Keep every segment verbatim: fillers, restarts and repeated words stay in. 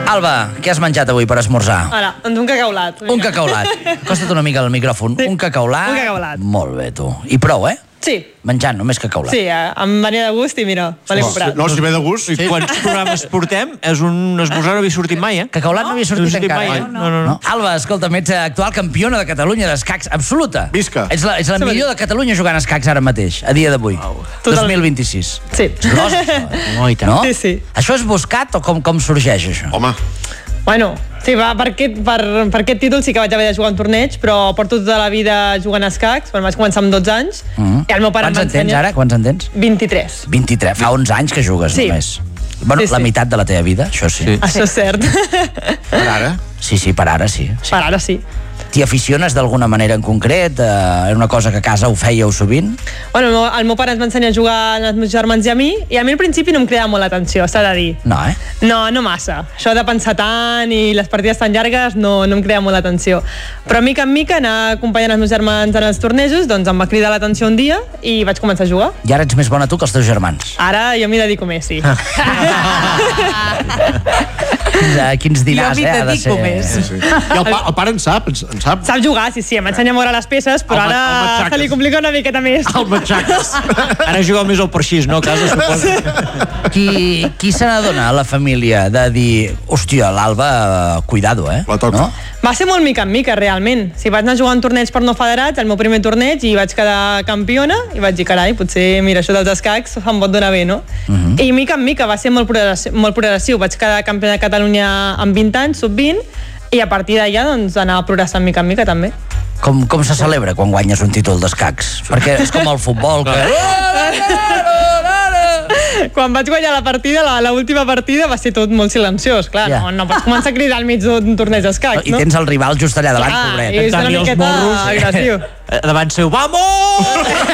Alba, què has menjat avui per esmorzar? Ara, doncs un cacaulat. Un cacaulat. Costa't una mica el micròfon. Sí. Un cacaulat. Un cacaulat. Molt bé, tu. I prou, eh? Sí. Menjant, només cacaulat. Sí, eh, em venia de gust i mira, me l'he comprat. No, si ve de gust... I quants programes portem, és un esmorzar no havia sortit mai, eh? Cacaulat no havia sortit, No havia sortit encara. mai, eh? eh? No, no, no. Alba, escolta'm, ets actual campiona de Catalunya d'escacs absoluta. Visca. Ets la, ets la millor de Catalunya jugant a escacs ara mateix, a dia d'avui. dos mil vint-i-sis. Sí. Gros, això, eh? Oh, i tant. No? Sí, sí. Això és buscat o com, com sorgeix, això? Home, Bueno, sí, va, per, aquest, per, per aquest títol sí que vaig haver de jugar un torneig, però porto tota la vida jugant a escacs, quan vaig començar amb dotze anys, Mm. i el meu pare Quants en tens ara? Quants en tens? vint-i-tres. vint-i-tres. Fa onze anys que jugues, Sí. només. Bueno, Sí, sí. la meitat de la teva vida, això sí. Sí. Això és cert. per ara... Sí, sí, per ara sí. sí. Per ara sí. T'hi aficiones d'alguna manera en concret? Eh, era una cosa que a casa ho fèieu sovint? Bueno, el meu, el meu pare ens va ensenyar a jugar als meus germans i a mi, i a mi al principi no em cridava molt l'atenció, s'ha de dir. No, eh? No, no massa. Això de pensar tant i les partides tan llargues no, no em crea molt l'atenció. Però mica en mica anar acompanyant els meus germans en els tornejos, doncs em va cridar l'atenció un dia i vaig començar a jugar. I ara ets més bona tu que els teus germans. Ara jo m'hi dedico més, sí. Quins, eh, quins dinars, Jo m'hi eh? Ha de dedico ser... més. Sí. I el, pa, el pare en sap, en, en sap. Sap jugar, sí, sí, m'ensenya a moure les peces, però El ma- el ara matxaques. se li complica una miqueta més. El matxaques. Ara jugueu més al parxís, no, a casa, suposo? Qui, qui se n'adona a la família de dir, hòstia, l'Alba, eh, cuidado, eh? La toca. No? Va ser molt mica en mica, realment. Si vaig anar a jugar un torneig per no federats, el meu primer torneig, i vaig quedar campiona, i vaig dir, carai, potser, mira, això dels escacs em pot donar bé, no? Uh -huh. I mica en mica va ser molt progressiu, molt progressiu. Vaig quedar campiona de Catalunya amb vint anys, sub vint, i a partir d'allà, doncs, anava progressant mica en mica, també. Com, com se celebra quan guanyes un títol d'escacs? Perquè és com el futbol, que... Quan vaig guanyar la partida, la, la última partida, va ser tot molt silenciós, clar, Ja. no, no pots començar a cridar al mig d'un torneig d'escacs, I no? tens el rival just allà davant, Ah, pobret. i és una Tenir els miqueta morros. agressiu. Davant seu, vamos!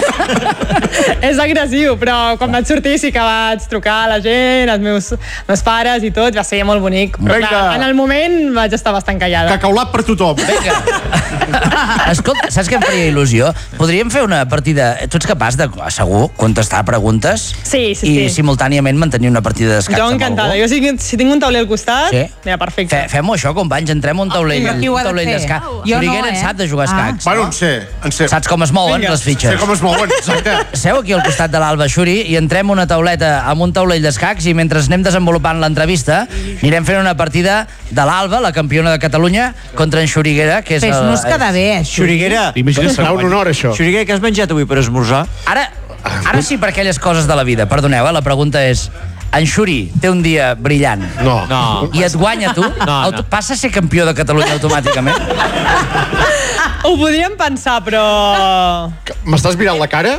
És agressiu, però quan vaig sortir sí que vaig trucar a la gent, als meus, meus pares i tot, va ser molt bonic. Però Vinga. clar, en el moment vaig estar bastant callada. Cacaulat per tothom. Vinga. Escolta, saps què em faria il·lusió? Podríem fer una partida... Tu ets capaç de, segur, contestar preguntes Sí, sí, i sí. simultàniament mantenir una partida d'escacs Jo amb encantada. algú? Jo si, si tinc un tauler al costat, Sí? mira, perfecte. Fe, Fem-ho això, companys, entrem a un taulell, Però qui ho ha un de taulell fer? d'escacs. Jo no, Xuriguera en eh? sap de jugar a escacs. Bueno, en sé, en sé. Saps com es mouen Vinga. les Sé fitxes? com es mouen, exacte. Seu aquí al costat de l'Alba Xuri i entrem a una tauleta amb un taulell d'escacs i mentre anem desenvolupant l'entrevista anirem fent una partida de l'Alba, la campiona de Catalunya, contra en Xuriguera, que és... el- Fes-nos quedar bé, això. Xuriguera, Imagina, serà un honor, això. Xuriguera, què has menjat avui per esmorzar? Ara, ara sí per aquelles coses de la vida. Perdoneu, eh? La pregunta és... En Xuri té un dia brillant No. No. i et guanya tu, no. auto- passa a ser campió de Catalunya automàticament? Ho podríem pensar, però... M'estàs mirant la cara?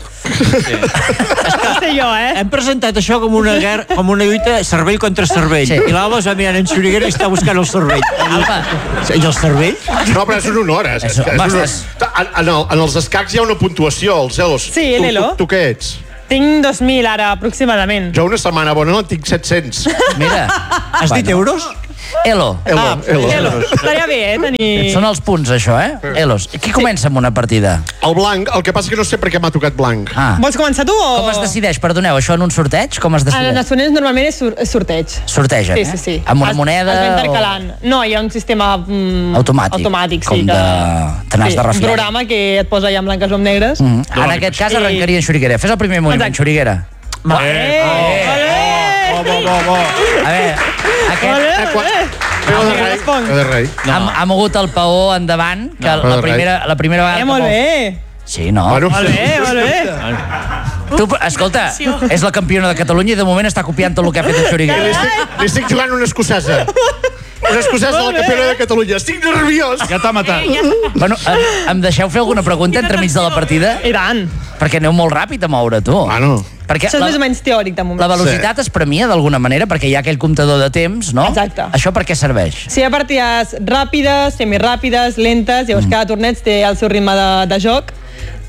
No sé jo, eh? Hem presentat això com una guerra, com una lluita cervell contra cervell. Sí. I l'Alba es va mirant en Xuriguera i està buscant el cervell. Alba, I el cervell? No, però és un honor. És, és, Això, és home, un... estàs- en, en, el, en els escacs hi ha una puntuació, els Elos. Sí, tu, Elo. tu, tu què ets? Tinc dos mil ara, aproximadament. Jo una setmana bona no en tinc set-cents. mira. Has dit euros? Elo. Elo, Ah, Elo. Elo. Estaria bé, eh, tenir... Són els punts, això, eh? Elos. Qui comença amb una partida? El blanc, el que passa que no sé per què m'ha tocat blanc. Ah. Vols començar tu o...? Com es decideix? Perdoneu, això en un sorteig? Com es En decideix? els torneigs normalment és, sur és sorteig. Sortegen, Sí, eh? sí, sí. Amb una Es- moneda Es va o- intercalant. No, hi ha un sistema mm, Automàtic. automàtic, sí. Com que... de- te n'has de refiar. Un programa que et posa ja en blanques o en negres. Mm. En aquest cas arrencaria en Xuriguera. Fes el primer moviment, Exacte. Xuriguera. Eh, Bo, bo, bo, bo. A veure, aquest Olé, Eh, quan- olé. Pego de Vinga, rei. responc. Pego de rei. ha, ha mogut el paó endavant, que No. la, primera, la primera vegada... Eh, que molt mou- bé. Sí, no? Bueno, Molt bé, molt bé. Tu, escolta, és la campiona de Catalunya i de moment està copiant tot el que ha fet en li, Xuriguera. estic, li estic jugant una escocesa. Una escocesa de la campiona de Catalunya. Estic nerviós. Ja t'ha matat. Bueno, em, em deixeu fer alguna pregunta entremig de la partida? I tant. Perquè aneu molt ràpid a moure, tu. Bueno. Perquè Això és la, més o menys teòric, de moment. la velocitat es premia d'alguna manera perquè hi ha aquell comptador de temps, no? Exacte. Això per què serveix? Si hi ha partides ràpides, semiràpides, lentes, llavors cada torneig té el seu ritme de, de joc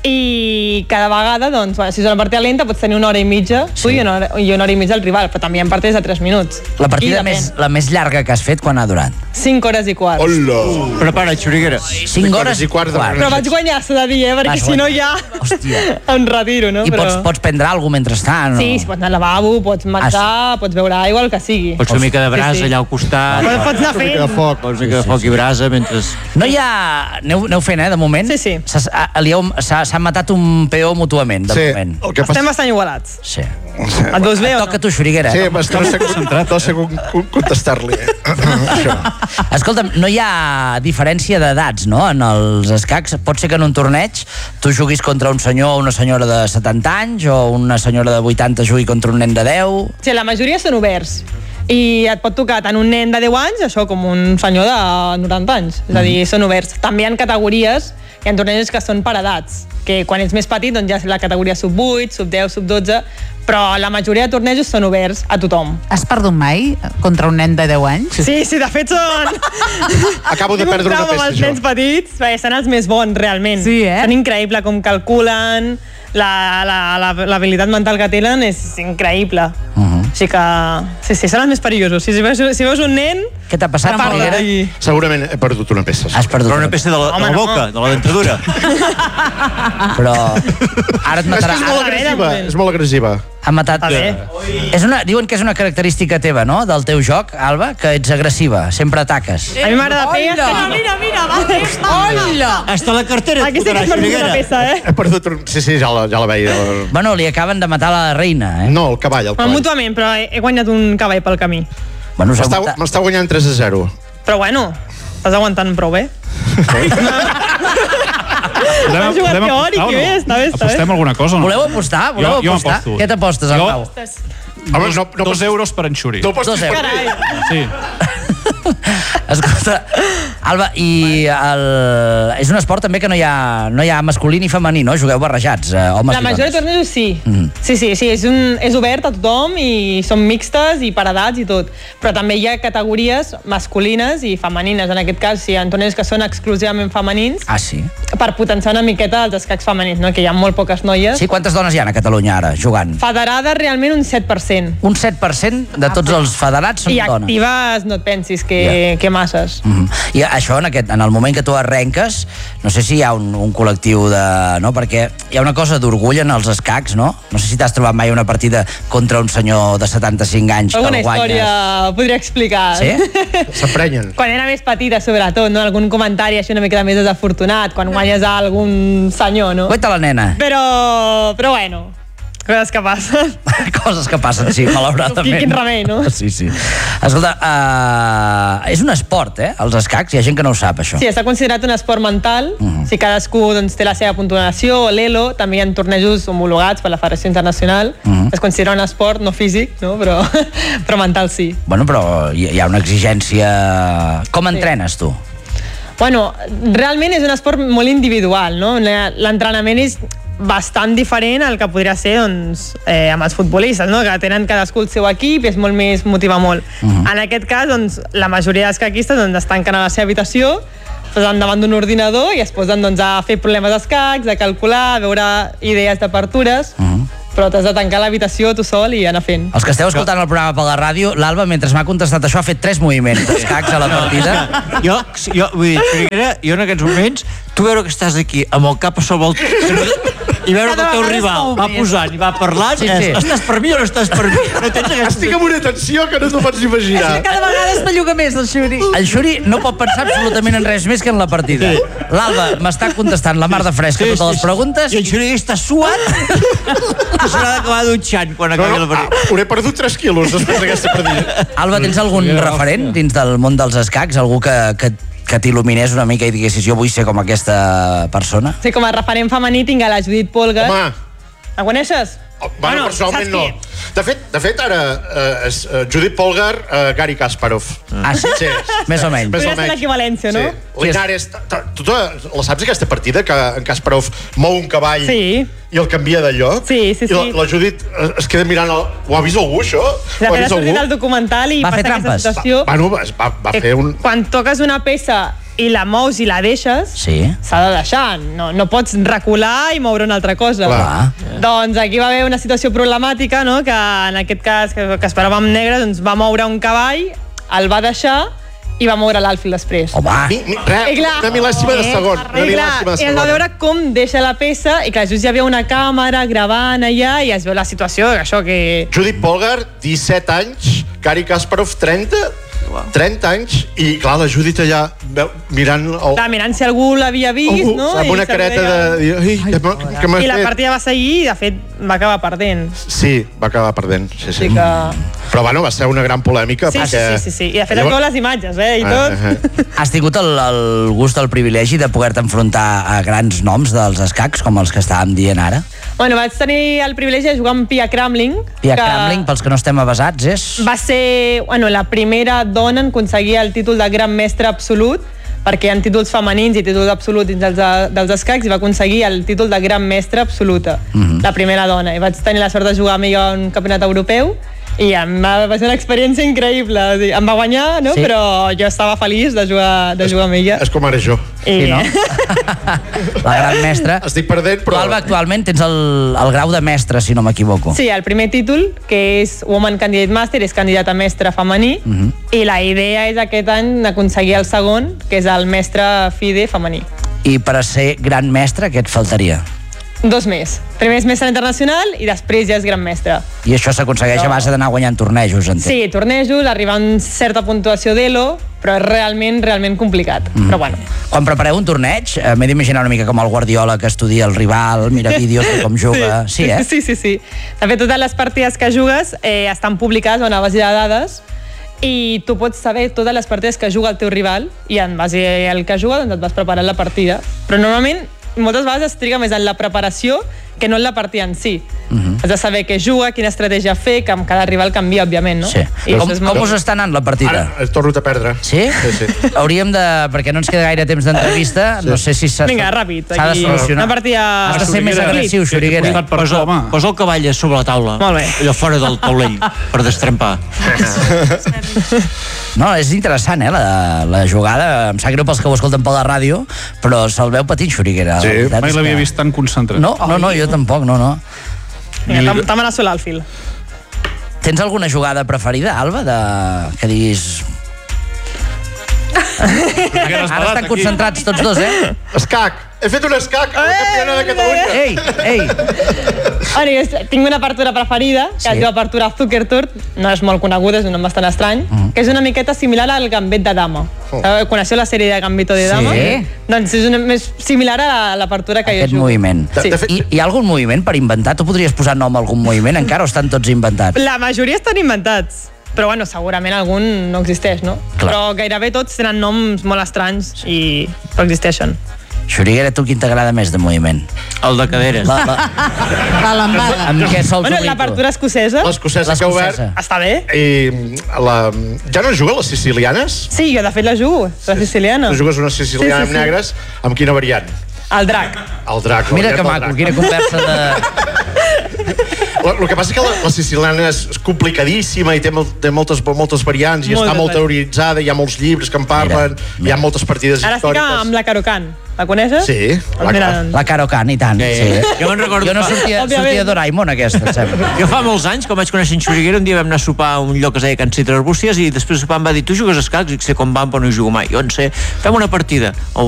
i cada vegada, doncs, bueno, si és una partida lenta pots tenir una hora i mitja, sí. tu i una, hora, i una hora i mitja al rival, però també hi ha partides de tres minuts. La partida més, la més llarga que has fet, quan ha durat? cinc hores i quart. Hola! Uh, prepara, Xuriguera. cinc hores i quart. Però vaig guanyar, s'ha de dir, eh? Perquè si no ja em retiro, no? I però... pots, pots prendre alguna cosa mentrestant? Sí, si pots anar al lavabo, pots menjar, ah, sí. pots beure aigua, el que sigui. Pots fer una mica de brasa sí, sí. allà al costat. Pots, pots anar fent. De foc. Pots una mica de foc i brasa mentre... No hi ha... Aneu, aneu fent, eh, de moment? Sí, sí. S'ha matat un peó mútuament, de sí. moment. El que Estem passa... bastant igualats. Sí. Et veus bé Et o no? toca a tu, Xuriguera. Sí, no sé, no sé com contestar-li. Escolta'm, no hi ha diferència d'edats, no?, en els escacs. Pot ser que en un torneig tu juguis contra un senyor o una senyora de setanta anys o una senyora de vuitanta jugui contra un nen de deu. Sí, la majoria són oberts. I et pot tocar tant un nen de deu anys, això, com un senyor de noranta anys. És a dir, són oberts. També hi ha categories, hi ha tornejos que són per edats, que quan ets més petit doncs ja és la categoria sub vuit, sub deu, sub dotze, però la majoria de tornejos són oberts a tothom. Has perdut mai contra un nen de deu anys? Sí, sí, de fet són... Acabo de perdre una peça, els nens petits, perquè són els més bons, realment. Sí, eh? Són increïble com calculen, l'habilitat mental que tenen és increïble. Uh-huh. Així que, sí, sí, són els més perillosos. Si veus, si veus un nen... Què t'ha passat, Xuriguera? I... Segurament he perdut una peça. Has perdut Però una peça de la, Home, de la boca, no. de la dentadura. Però ara et matarà. És que és molt agressiva, és molt agressiva. Ha matat... És una, diuen que és una característica teva, no?, del teu joc, Alba, que ets agressiva, sempre ataques. A mi m'agrada fer... Mira, mira, mira, va, hola! Hasta la cartera Aquí sí que has perdut una peça, eh? He perdut un... Sí, sí, ja la, ja la veia. Bueno, li acaben de matar la reina, eh? No, el cavall, el Però cavall. mútuament, però he, he guanyat un cavall pel camí. Bueno, M'està m'està guanyant tres a zero. Però bueno, estàs aguantant prou bé. Has jugat teòric, que bé, està bé, està bé. Apostem alguna cosa o no? Voleu apostar? Voleu Jo- jo apostar? aposto. Què t'apostes, en Jo- Pau? Home, no, no, Dos euros per en Xuri. no pots Dos euros. Carai. Sí. Escolta, Alba, i el... és un esport també que no hi ha, no hi ha masculí ni femení, no? Jugueu barrejats, eh, homes La i majoria de dones. tornejos sí. Mm. Sí, sí, sí, és, un, és obert a tothom i són mixtes i per edats i tot. Però també hi ha categories masculines i femenines. En aquest cas, sí, hi ha tornejos que són exclusivament femenins Ah, sí? per potenciar una miqueta els escacs femenins, no? Que hi ha molt poques noies. Sí, quantes dones hi ha a Catalunya ara, jugant? Federades realment un set per cent. Un set per cent de tots els federats són I dones. actives no et pensis que, Ja. que masses. Mm. I això, en, aquest, en el moment que tu arrenques, no sé si hi ha un, un col·lectiu de... No? Perquè hi ha una cosa d'orgull en els escacs, no? No sé si t'has trobat mai una partida contra un senyor de setanta-cinc anys Alguna que el guanyes. història podria explicar. Sí? S'emprenyen. Quan era més petita, sobretot, no? Algun comentari així una mica més desafortunat, quan guanyes a algun senyor, no? Cuenta la nena. Però, però bueno, coses que passen. Coses que passen, sí, malauradament. Quin, quin remei, no? Sí, sí. Escolta, uh, és un esport, eh, els escacs? Hi ha gent que no ho sap, això. Sí, està considerat un esport mental. Uh Mhm. -huh. Si cadascú doncs, té la seva puntuació, l'Elo, també hi ha tornejos homologats per la Federació Internacional. Uh Mhm. -huh. Es considera un esport no físic, no? Però, però mental sí. Bueno, però hi hi ha una exigència... Com entrenes, tu? Bueno, realment és un esport molt individual, no? L'entrenament és bastant diferent al que podria ser doncs, eh, amb els futbolistes, no? Que tenen cadascú el seu equip i és molt més, motiva molt. Uh-huh. En aquest cas, doncs, la majoria d'escaquistes doncs, es tanquen a la seva habitació, posen davant d'un ordinador i es posen doncs, a fer problemes d'escacs, a calcular, a veure idees d'apertures, uh-huh. però t'has de tancar l'habitació tu sol i anar fent. Els que esteu escoltant el programa per la ràdio, l'Alba, mentre m'ha contestat això, ha fet tres moviments d'escacs a la partida. Jo, jo, vull dir, Xuriguera, jo en aquests moments, tu veure que estàs aquí amb el cap a sobre el... i veure que el teu rival va posant i va parlant, Sí, sí. estàs per mi o no estàs per mi? No tens aquesta... Estic amb una tensió que no t'ho pots imaginar. Cada vegada es belluga més, el Xuri. El Xuri no pot pensar absolutament en res més que en la partida. Sí. L'Alba m'està contestant la mar de fresca totes les preguntes. I en Xuriguera està suat que s'haurà d'acabar dutxant quan acabi la partida. Ah, hauré perdut tres quilos després d'aquesta partida. Alba, tens algun referent dins del món dels escacs? Algú que, que, que t'il·luminés una mica i diguessis jo vull ser com aquesta persona? Sí, com a referent femení tinc a la Judit Polgar. Home, La coneixes? oh, bueno, Bueno, personalment saps no. qui? De fet, de fet ara, eh, és uh, Judit Polgar, uh, Gary Kasparov. Ah, sí? Sí. Més o menys. Més o Podria ser menys. l'equivalència, no? Sí. Linares, t- t- tu te- la saps aquesta partida que en Kasparov mou un cavall Sí. i el canvia de lloc? Sí, sí, I la, sí. la Judit eh, es queda mirant el... Ho ha vist algú, això? De Ho ha fet, ha vist sortit algú? al documental i Va passa fer aquesta trampes. situació. Bueno, va, va, va que fer un... Quan toques una peça i la mous i la deixes, Sí. s'ha de deixar. No, no pots recular i moure una altra cosa. Clar. Doncs aquí va haver una situació problemàtica, no? Que en aquest cas, que, que esperàvem negre, doncs va moure un cavall, el va deixar i va moure l'Alfil després. Home, Mi, mi, re, I clar, una mil·lèsima de eh, segon. Una I, clar, mil·lèsima de i es va segon. veure com deixa la peça i clar, just hi havia una càmera gravant allà i es veu la situació, això que... Judith Polgar, disset anys, Gary Kasparov, trenta, trenta anys, i clar, la Judith allà veu, mirant... El, Clar, mirant si algú l'havia vist, algú, no? amb I una se'n careta veia- de... Ai, què m'ha- què m'ha I la fet? partida va seguir i, de fet, va acabar perdent. Sí, va acabar perdent. Sí, sí. Així que... Però bueno, va ser una gran polèmica. Sí, sí, perquè... sí, sí, sí. I de fet, es veu les imatges, eh? I tot. Ah, ah, has tingut el, el gust, el privilegi de poder-te enfrontar a grans noms dels escacs, com els que estàvem dient ara? Bueno, vaig tenir el privilegi de jugar amb Pia Kramling. Pia que Kramling, pels que no estem avasats, és... Va ser, bueno, la primera dona en aconseguir el títol de gran mestre absolut, perquè hi ha títols femenins i títols absoluts dins dels, dels escacs, i va aconseguir el títol de gran mestre absoluta, Mhm. la primera dona. I vaig tenir la sort de jugar amb ella a un campionat europeu, i em va, va ser una experiència increïble. O sigui, em va guanyar, no? Sí. Però jo estava feliç de jugar, de jugar amb ella. És com ara jo. I... Sí, no? La gran mestra. Estic perdent, Tu, però... Alba, actualment tens el, el grau de mestre, si no m'equivoco. Sí, el primer títol, que és Woman Candidate Master, és candidat a mestre femení, Mhm. i la idea és aquest any aconseguir el segon, que és el mestre FIDE femení. I per a ser gran mestre, què et faltaria? Dos més. Primer és mestre internacional i després ja és gran mestre. I això s'aconsegueix a base d'anar guanyant tornejos, entenc. Sí, tornejos, arribar a una certa puntuació d'Elo, però és realment, realment complicat. Mm. Però bueno, Quan prepareu un torneig, eh, m'he d'imaginar una mica com el Guardiola, que estudia el rival, mira vídeos de com juga... Sí, eh? Sí, sí, sí. De fet, totes les partides que jugues eh, estan publicades a una base de dades i tu pots saber totes les partides que juga el teu rival i en base al que juga doncs et vas preparant la partida. Però normalment moltes vegades es triga més en la preparació que no en la partida en si. Uh-huh. Has de saber què juga, quina estratègia fer, que amb cada rival canvia, òbviament, no? Sí. I Com, això és com molt... us està anant la partida? Ara eh, torno a perdre. Sí? Sí, sí. Hauríem de... Perquè no ens queda gaire temps d'entrevista, no sé si s'ha... Vinga, ràpid, S'ha de aquí. solucionar. Una partida... Has de ser més Xuriguera. agressiu, Xuriguera. Posa, posa el cavall a sobre la taula. Molt bé. Allò fora del taulell, per destrempar. No, és interessant, eh, la, la jugada. Em sap greu pels que ho escolten per la ràdio, però se'l veu petit, Xuriguera. Sí, La veritat Mai és l'havia que- vist tan concentrat. No, no, no, jo tampoc, no, no. Vinga, t'am- t'amenaço l'Alfil. Tens alguna jugada preferida, Alba, de... que diguis... Ara estan concentrats tots dos, eh? Escac! He fet un escac! La campiona de Catalunya! Ei, ei! Bueno, jo tinc una apertura preferida, que Sí. es diu apertura Zuckerturt, no és molt coneguda, és un nom bastant estrany, que és una miqueta similar al gambet de dama. Oh. Sabeu, coneixeu la sèrie de Gambito de Dama? Sí. Doncs és una, més similar a l'apertura que Aquest jo jugo. moviment. Sí. De fet- I, hi ha algun moviment per inventar? Tu podries posar nom a algun moviment encara o estan tots inventats? La majoria estan inventats, però bueno, segurament algun no existeix, no? Clar. Però gairebé tots tenen noms molt estranys i però existeixen. Xuriguera, tu quin t'agrada més de moviment? El de caderes. La, la, La lambada. amb què sols Bueno, obrir tu? l'apertura escocesa L'escocesa que ha obert... L'escocesa. està bé? I la... Ja no juga les sicilianes? Sí, jo de fet la jugo, la siciliana. Tu jugues una siciliana Sí, sí, sí. amb negres, amb quina variant? El drac. El drac. la Mira variant que del maco, drac. quina conversa de... El que passa és que la, la siciliana és complicadíssima i té, molt, té moltes, moltes variants i Moltes està molt variants. teoritzada, hi ha molts llibres que en parlen, Mira, hi mira. ha moltes partides Ara estic històriques. amb la Carocan. La coneixes? Sí, Doncs mira, la, La Caro Can, i tant. Eh, Sí. jo me'n recordo Jo no fa- sortia, Òbviament. sortia Doraemon, aquesta, em sembla. Jo fa molts anys, quan vaig conèixer en Xuriguera, un dia vam anar a sopar a un lloc que es deia Can Citra Arbúcies i després de sopar em va dir, tu jugues a escacs? I dic, sé com van, però no hi jugo mai. Jo en sé, fem una partida. O